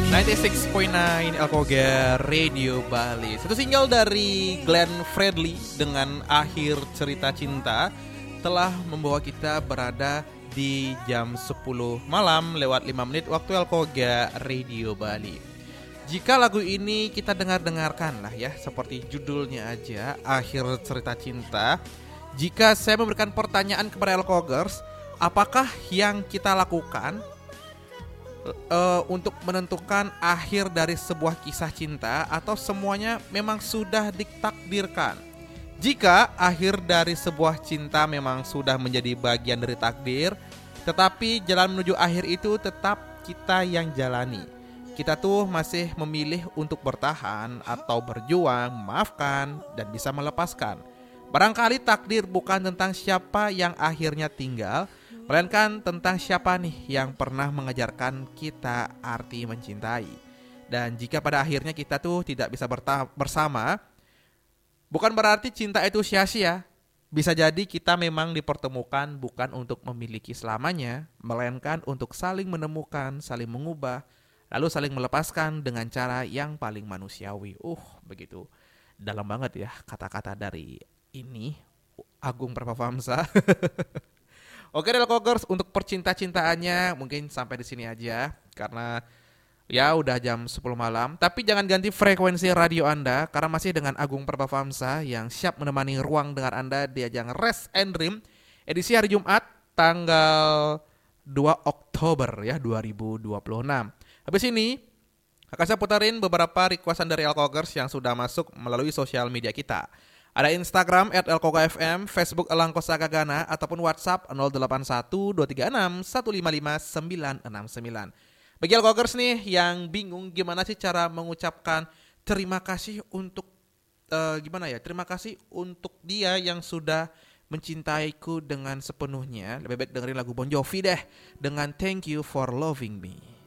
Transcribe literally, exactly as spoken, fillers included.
sembilan puluh enam koma sembilan Alkoga Radio Bali. Satu single dari Glenn Fredly dengan Akhir Cerita Cinta telah membawa kita berada di jam sepuluh malam lewat lima menit waktu Alkoga Radio Bali. Jika lagu ini kita dengar-dengarkan lah ya, seperti judulnya aja, Akhir Cerita Cinta. Jika saya memberikan pertanyaan kepada Alkogers, apakah yang kita lakukan Uh, untuk menentukan akhir dari sebuah kisah cinta, atau semuanya memang sudah ditakdirkan? Jika akhir dari sebuah cinta memang sudah menjadi bagian dari takdir, tetapi jalan menuju akhir itu tetap kita yang jalani. Kita tuh masih memilih untuk bertahan atau berjuang, memaafkan, dan bisa melepaskan. Barangkali takdir bukan tentang siapa yang akhirnya tinggal, melainkan tentang siapa nih yang pernah mengajarkan kita arti mencintai. Dan jika pada akhirnya kita tuh tidak bisa berta- bersama, bukan berarti cinta itu sia-sia. Bisa jadi kita memang dipertemukan bukan untuk memiliki selamanya, melainkan untuk saling menemukan, saling mengubah, lalu saling melepaskan dengan cara yang paling manusiawi. Uh, begitu dalam banget ya kata-kata dari ini Agung Perpavamsa. Oke Delkogers, untuk percinta-cintaannya mungkin sampai di sini aja karena ya udah jam sepuluh malam. Tapi jangan ganti frekuensi radio Anda karena masih dengan Agung Perpavamsa yang siap menemani ruang dengar Anda di ajang Rest and Dream edisi hari Jumat tanggal dua Oktober ya dua ribu dua puluh enam. Habis ini akan saya putarin beberapa requestan dari Alkogers yang sudah masuk melalui sosial media kita. Ada Instagram at elkoga f m, Facebook Elangko Sagagana, ataupun WhatsApp nol delapan satu dua tiga enam satu lima lima sembilan enam sembilan. Bagi Elkogers nih yang bingung gimana sih cara mengucapkan terima kasih untuk uh, gimana ya? Terima kasih untuk dia yang sudah mencintaiku dengan sepenuhnya. Lebih baik dengerin lagu Bon Jovi deh dengan Thank You for Loving Me.